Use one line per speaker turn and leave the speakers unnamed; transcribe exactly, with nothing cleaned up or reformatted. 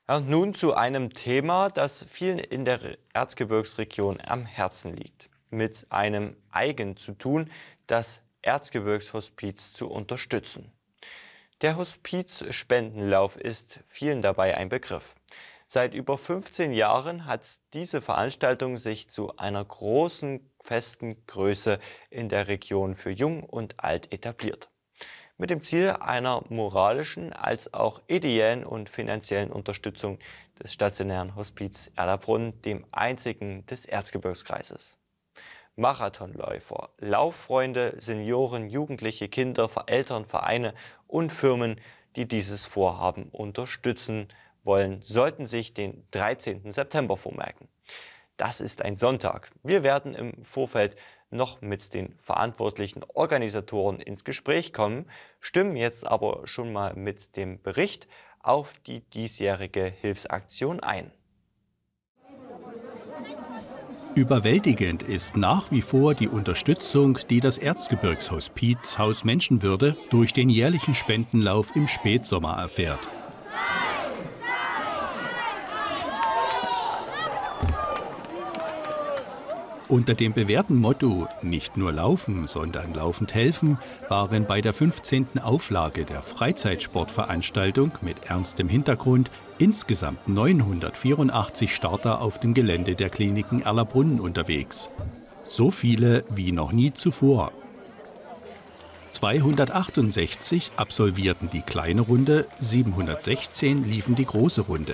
Ja, nun zu einem Thema, das vielen in der Erzgebirgsregion am Herzen liegt. Mit einem Eigen zu tun, das Erzgebirgshospiz zu unterstützen. Der Hospizspendenlauf ist vielen dabei ein Begriff. Seit über fünfzehn Jahren hat diese Veranstaltung sich zu einer großen festen Größe in der Region für Jung und Alt etabliert. Mit dem Ziel einer moralischen als auch ideellen und finanziellen Unterstützung des stationären Hospiz Erlabrunn, dem einzigen des Erzgebirgskreises. Marathonläufer, Lauffreunde, Senioren, Jugendliche, Kinder, Eltern, Vereine und Firmen, die dieses Vorhaben unterstützen wollen, sollten sich den dreizehnten September vormerken. Das ist ein Sonntag. Wir werden im Vorfeld noch mit den verantwortlichen Organisatoren ins Gespräch kommen, stimmen jetzt aber schon mal mit dem Bericht auf die diesjährige Hilfsaktion ein.
Überwältigend ist nach wie vor die Unterstützung, die das Erzgebirgshospiz Haus Menschenwürde durch den jährlichen Spendenlauf im Spätsommer erfährt. Unter dem bewährten Motto „Nicht nur laufen, sondern laufend helfen“ waren bei der fünfzehnten Auflage der Freizeitsportveranstaltung mit ernstem Hintergrund insgesamt neunhundertvierundachtzig Starter auf dem Gelände der Kliniken Erlabrunn unterwegs. So viele wie noch nie zuvor. zweihundertachtundsechzig absolvierten die kleine Runde, siebenhundertsechzehn liefen die große Runde.